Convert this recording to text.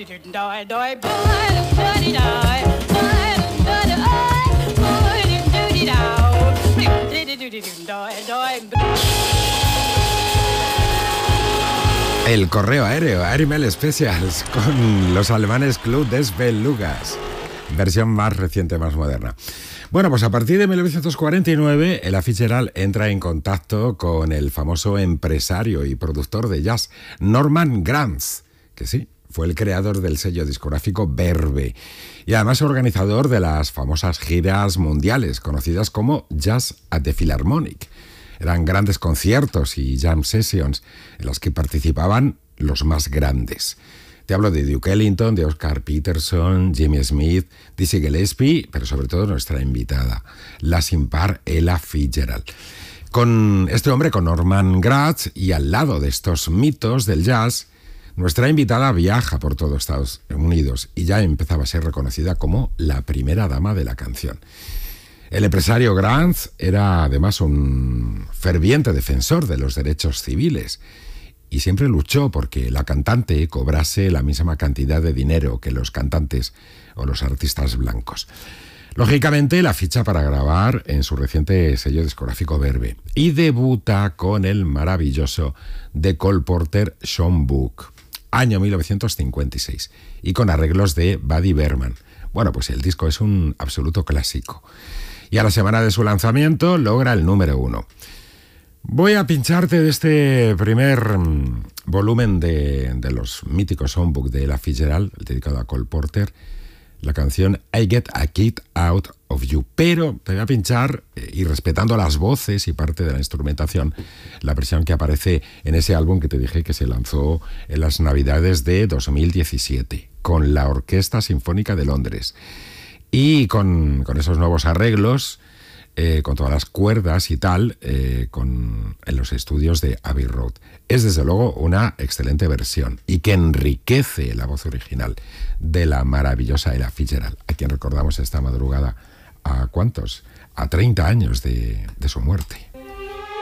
El correo aéreo, Air Mail Specials, con los alemanes Club des Belugas. Versión más reciente, más moderna. Bueno, pues a partir de 1949, Ella Fitzgerald entra en contacto con el famoso empresario y productor de jazz, Norman Granz, que sí, fue el creador del sello discográfico Verve y además organizador de las famosas giras mundiales, conocidas como Jazz at the Philharmonic. Eran grandes conciertos y jam sessions en los que participaban los más grandes. Te hablo de Duke Ellington, de Oscar Peterson, Jimmy Smith, Dizzy Gillespie, pero sobre todo nuestra invitada, la sin par Ella Fitzgerald. Con este hombre, con Norman Granz, y al lado de estos mitos del jazz, nuestra invitada viaja por todo Estados Unidos y ya empezaba a ser reconocida como la primera dama de la canción. El empresario Granz era además un ferviente defensor de los derechos civiles y siempre luchó porque la cantante cobrase la misma cantidad de dinero que los cantantes o los artistas blancos. Lógicamente la ficha para grabar en su reciente sello discográfico Verve y debuta con el maravilloso de Cole Porter Songbook, año 1956, y con arreglos de Buddy Berman. Bueno, pues el disco es un absoluto clásico. Y a la semana de su lanzamiento logra el número 1. Voy a pincharte de este primer volumen de los míticos songbook de Ella Fitzgerald, dedicado a Cole Porter, la canción I Get a Kick Out of You. Pero te voy a pinchar, y respetando las voces y parte de la instrumentación, la versión que aparece en ese álbum que te dije que se lanzó en las Navidades de 2017, con la Orquesta Sinfónica de Londres. Y con esos nuevos arreglos, con todas las cuerdas y tal, en los estudios de Abbey Road. Es desde luego una excelente versión y que enriquece la voz original de la maravillosa Ella Fitzgerald, a quien recordamos esta madrugada a ¿cuántos? A 30 años de su muerte.